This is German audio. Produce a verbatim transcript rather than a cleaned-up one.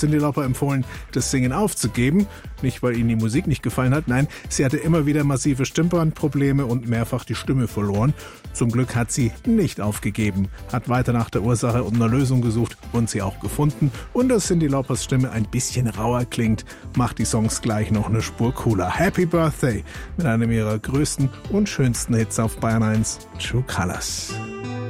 Cyndi Lauper empfohlen, das Singen aufzugeben. Nicht, weil ihnen die Musik nicht gefallen hat, nein, sie hatte immer wieder massive Stimmbandprobleme und mehrfach die Stimme verloren. Zum Glück hat sie nicht aufgegeben, hat weiter nach der Ursache und einer Lösung gesucht und sie auch gefunden. Und dass Cyndi Laupers Stimme ein bisschen rauer klingt, macht die Songs gleich noch eine Spur cooler. Happy Birthday mit einem ihrer größten und schönsten Hits auf Bayern eins, True Colors.